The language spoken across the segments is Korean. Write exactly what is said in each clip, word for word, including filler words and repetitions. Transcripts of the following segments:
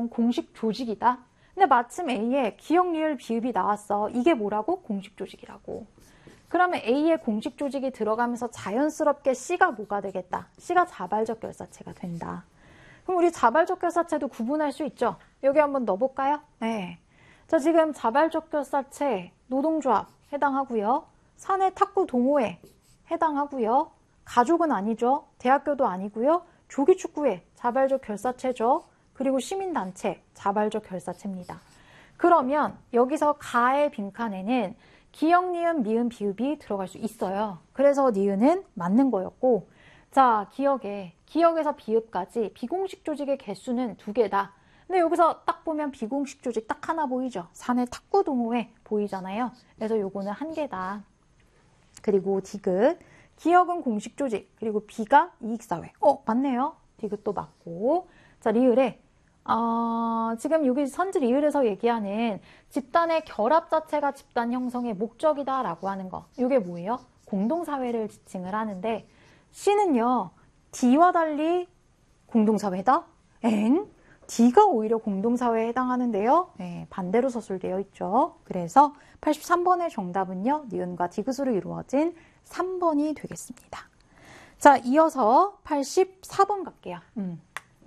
기억은 공식 조직이다. 근데 마침 A에 기억, 리을, 비읍이 나왔어. 이게 뭐라고? 공식 조직이라고. 그러면 A의 공식 조직이 들어가면서 자연스럽게 C가 뭐가 되겠다? C가 자발적 결사체가 된다. 그럼 우리 자발적 결사체도 구분할 수 있죠? 여기 한번 넣어볼까요? 네. 자, 지금 자발적 결사체, 노동조합 해당하고요. 사내 탁구 동호회 해당하고요. 가족은 아니죠. 대학교도 아니고요. 조기축구회 자발적 결사체죠. 그리고 시민단체 자발적 결사체입니다. 그러면 여기서 가의 빈칸에는 기역, 니은, 미음, 비읍이 들어갈 수 있어요. 그래서 니은은 맞는 거였고, 자, 기역에, 기역에서 비읍까지 비공식 조직의 개수는 두 개다. 근데 여기서 딱 보면 비공식 조직 딱 하나 보이죠? 사내 탁구 동호회 보이잖아요. 그래서 요거는 한 개다. 그리고 디귿, 기역은 공식 조직, 그리고 비가 이익사회. 어, 맞네요. 디귿도 맞고. 자, 리을에 어, 지금 여기 선지 리을에서 얘기하는 집단의 결합 자체가 집단 형성의 목적이다 라고 하는 거. 이게 뭐예요? 공동사회를 지칭을 하는데 C는요. D와 달리 공동사회다? 엥? D가 오히려 공동사회에 해당하는데요. 네, 반대로 서술되어 있죠. 그래서 팔십삼 번의 정답은요. 니은과 디귿으로 이루어진 삼 번이 되겠습니다. 자, 이어서 팔십사 번 갈게요. 음.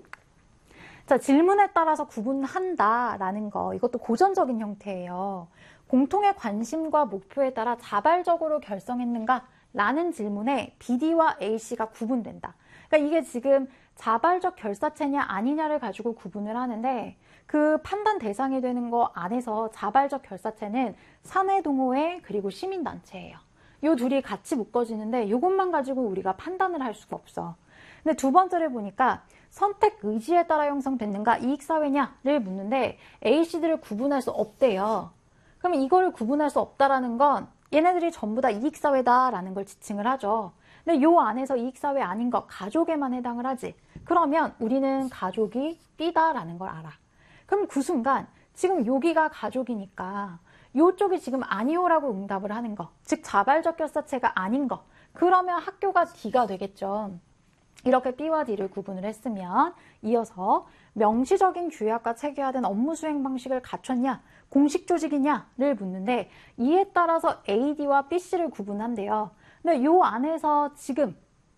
자, 질문에 따라서 구분한다라는 거, 이것도 고전적인 형태예요. 공통의 관심과 목표에 따라 자발적으로 결성했는가? 라는 질문에 비디와 에이씨가 구분된다. 그러니까 이게 지금 자발적 결사체냐 아니냐를 가지고 구분을 하는데 그 판단 대상이 되는 거 안에서 자발적 결사체는 사내동호회 그리고 시민단체예요. 이 둘이 같이 묶어지는데 이것만 가지고 우리가 판단을 할 수가 없어. 근데 두 번째를 보니까 선택 의지에 따라 형성됐는가 이익사회냐를 묻는데 에이씨들을 구분할 수 없대요. 그러면 이거를 구분할 수 없다라는 건 얘네들이 전부 다 이익사회다라는 걸 지칭을 하죠. 근데 요 안에서 이익사회 아닌 거 가족에만 해당을 하지. 그러면 우리는 가족이 B다라는 걸 알아. 그럼 그 순간 지금 여기가 가족이니까 요쪽이 지금 아니오라고 응답을 하는 거. 즉 자발적 결사체가 아닌 거. 그러면 학교가 D가 되겠죠. 이렇게 B와 D를 구분을 했으면 이어서 명시적인 규약과 체계화된 업무 수행 방식을 갖췄냐, 공식 조직이냐를 묻는데 이에 따라서 에이 디와 비 씨를 구분한대요. 근데 이 안에서 지금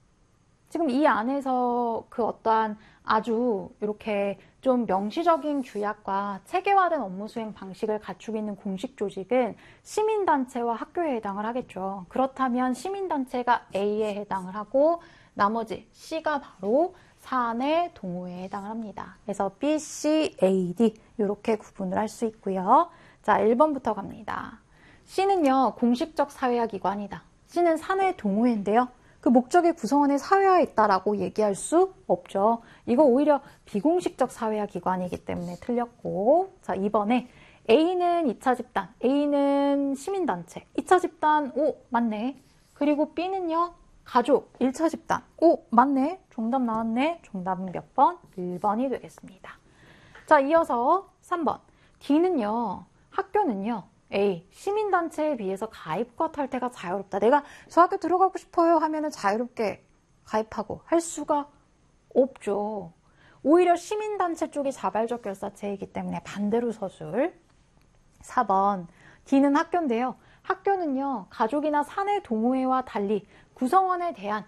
지금 이 안에서 그 어떠한 아주 이렇게 좀 명시적인 규약과 체계화된 업무 수행 방식을 갖추고 있는 공식 조직은 시민단체와 학교에 해당을 하겠죠. 그렇다면 시민단체가 A에 해당을 하고 나머지 C가 바로 사내 동호회에 해당을 합니다. 그래서 B, C, A, D 이렇게 구분을 할 수 있고요. 자, 일 번부터 갑니다. C는요, 공식적 사회화 기관이다. C는 사내 동호회인데요. 그 목적의 구성원의 사회화에 있다라고 얘기할 수 없죠. 이거 오히려 비공식적 사회화 기관이기 때문에 틀렸고. 자, 이 번에 A는 이 차 집단, A는 시민단체. 이 차 집단, 오, 맞네. 그리고 B는요, 가족, 일 차 집단. 오, 맞네. 정답 나왔네. 정답은 몇 번? 일 번이 되겠습니다. 자, 이어서 삼 번. D는요, 학교는요, A, 시민단체에 비해서 가입과 탈퇴가 자유롭다. 내가 저 학교 들어가고 싶어요 하면은 자유롭게 가입하고 할 수가 없죠. 오히려 시민단체 쪽이 자발적 결사체이기 때문에 반대로 서술. 사 번. D는 학교인데요. 학교는요, 가족이나 사내 동호회와 달리 구성원에 대한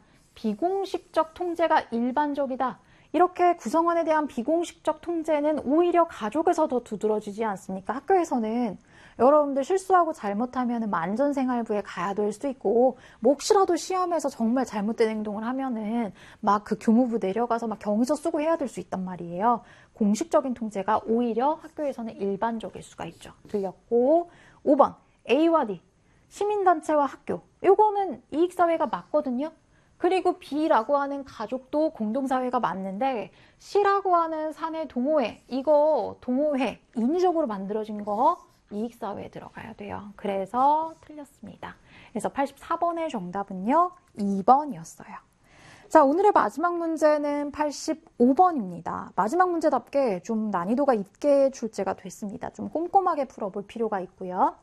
비공식적 통제가 일반적이다. 이렇게 구성원에 대한 비공식적 통제는 오히려 가족에서 더 두드러지지 않습니까? 학교에서는 여러분들 실수하고 잘못하면 안전생활부에 가야 될 수도 있고 뭐 혹시라도 시험에서 정말 잘못된 행동을 하면은 막 그 교무부 내려가서 막 경위서 쓰고 해야 될 수 있단 말이에요. 공식적인 통제가 오히려 학교에서는 일반적일 수가 있죠. 틀렸고. 오 번. A와 D. 시민단체와 학교. 요거는 이익사회가 맞거든요. 그리고 B라고 하는 가족도 공동사회가 맞는데 C라고 하는 사내 동호회. 이거 동호회 인위적으로 만들어진 거 이익사회에 들어가야 돼요. 그래서 틀렸습니다. 그래서 팔십사 번의 정답은요. 이 번이었어요. 자, 오늘의 마지막 문제는 팔십오 번입니다. 마지막 문제답게 좀 난이도가 있게 출제가 됐습니다. 좀 꼼꼼하게 풀어볼 필요가 있고요.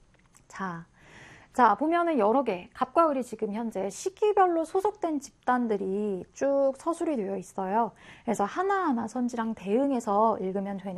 자, 자 보면은 여러 개, 갑과 을이 지금 현재 시기별로 소속된 집단들이 쭉 서술이 되어 있어요. 그래서 하나하나 선지랑 대응해서 읽으면 되는